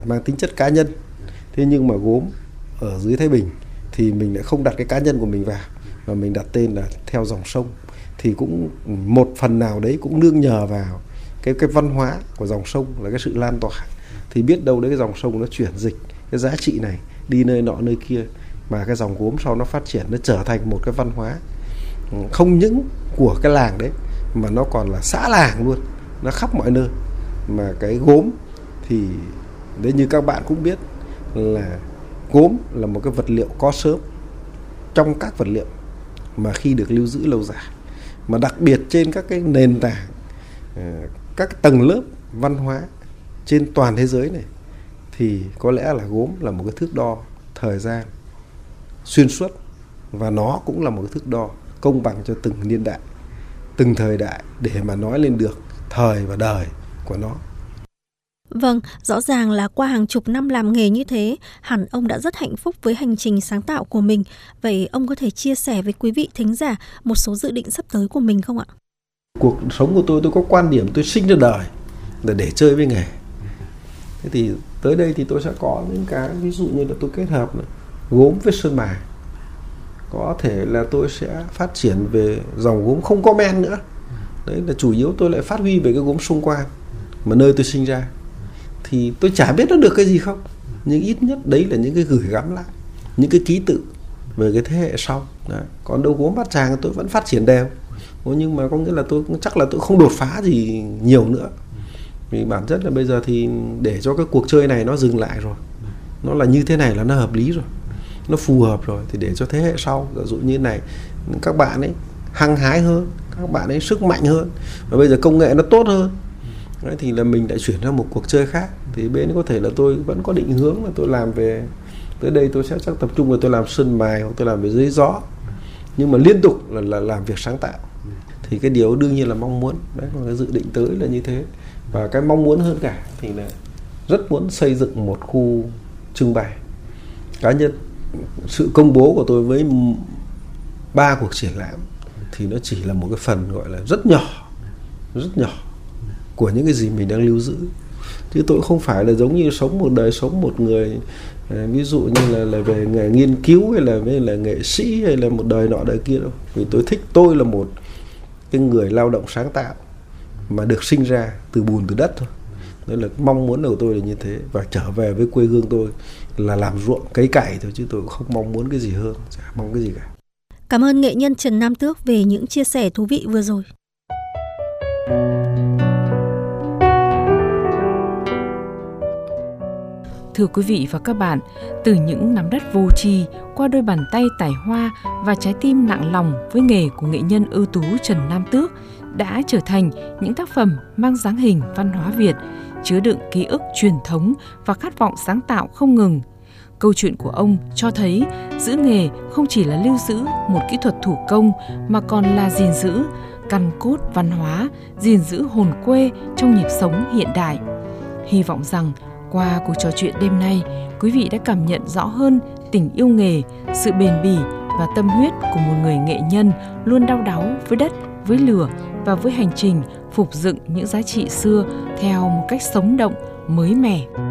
mang tính chất cá nhân. Thế nhưng mà gốm ở dưới Thái Bình thì mình lại không đặt cái cá nhân của mình vào, mà mình đặt tên là theo dòng sông. Thì cũng một phần nào đấy cũng nương nhờ vào cái văn hóa của dòng sông là cái sự lan tỏa. Thì biết đâu đấy cái dòng sông nó chuyển dịch cái giá trị này đi nơi nọ nơi kia, mà cái dòng gốm sau nó phát triển, nó trở thành một cái văn hóa không những của cái làng đấy mà nó còn là xã làng luôn, nó khắp mọi nơi. Mà cái gốm thì đấy, như các bạn cũng biết là gốm là một cái vật liệu có sớm trong các vật liệu mà khi được lưu giữ lâu dài, mà đặc biệt trên các cái nền tảng, các tầng lớp văn hóa trên toàn thế giới này, thì có lẽ là gốm là một cái thước đo thời gian xuyên suốt, và nó cũng là một cái thước đo công bằng cho từng niên đại, từng thời đại, để mà nói lên được thời và đời của nó. Vâng, rõ ràng là qua hàng chục năm làm nghề như thế, hẳn ông đã rất hạnh phúc với hành trình sáng tạo của mình. Vậy ông có thể chia sẻ với quý vị thính giả một số dự định sắp tới của mình không ạ? Cuộc sống của tôi có quan điểm tôi sinh ra đời là để chơi với nghề. Thế thì tới đây thì tôi sẽ có những cái ví dụ như là tôi kết hợp gốm với sơn mài. Có thể là tôi sẽ phát triển về dòng gốm không có men nữa. Đấy là chủ yếu tôi lại phát huy về cái gốm Sông Quan mà nơi tôi sinh ra. Thì tôi chả biết nó được cái gì không, nhưng ít nhất đấy là những cái gửi gắm lại, những cái ký tự về cái thế hệ sau. Đấy. Còn đâu gốm Bát Tràng tôi vẫn phát triển đều. Nhưng mà có nghĩa là tôi chắc là tôi không đột phá gì nhiều nữa. Vì bản chất là bây giờ thì để cho cái cuộc chơi này nó dừng lại rồi, nó là như thế này là nó hợp lý rồi, nó phù hợp rồi, thì để cho thế hệ sau, ví dụ như này, các bạn ấy hăng hái hơn, các bạn ấy sức mạnh hơn, và bây giờ công nghệ nó tốt hơn. Đấy, thì là mình lại chuyển sang một cuộc chơi khác. Thì bên có thể là tôi vẫn có định hướng là tôi làm về, tới đây tôi sẽ chắc tập trung vào tôi làm sơn mài hoặc tôi làm về giấy gió, nhưng mà liên tục là làm việc sáng tạo. Thì cái điều đương nhiên là mong muốn, đấy, còn cái dự định tới là như thế. Và cái mong muốn hơn cả thì là rất muốn xây dựng một khu trưng bày cá nhân. Sự công bố của tôi với 3 cuộc triển lãm thì nó chỉ là một cái phần gọi là rất nhỏ của những cái gì mình đang lưu giữ. Chứ tôi không phải là giống như sống một đời sống một người, ví dụ như là về nghề nghiên cứu hay là nghệ sĩ hay là một đời nọ đời kia đâu. Vì tôi là một cái người lao động sáng tạo mà được sinh ra từ bùn từ đất thôi. Đấy là mong muốn của tôi là như thế. Và trở về với quê hương tôi là làm ruộng cấy cày thôi, chứ tôi không mong muốn cái gì hơn, chả mong cái gì cả. Cảm ơn nghệ nhân Trần Nam Tước về những chia sẻ thú vị vừa rồi. Thưa quý vị và các bạn, từ những nắm đất vô tri qua đôi bàn tay tài hoa và trái tim nặng lòng với nghề của nghệ nhân ưu tú Trần Nam Tước đã trở thành những tác phẩm mang dáng hình văn hóa Việt, chứa đựng ký ức truyền thống và khát vọng sáng tạo không ngừng. Câu chuyện của ông cho thấy giữ nghề không chỉ là lưu giữ một kỹ thuật thủ công mà còn là gìn giữ căn cốt văn hóa, gìn giữ hồn quê trong nhịp sống hiện đại. Hy vọng rằng qua cuộc trò chuyện đêm nay, quý vị đã cảm nhận rõ hơn tình yêu nghề, sự bền bỉ và tâm huyết của một người nghệ nhân luôn đau đáu với đất, với lửa và với hành trình phục dựng những giá trị xưa theo một cách sống động, mới mẻ.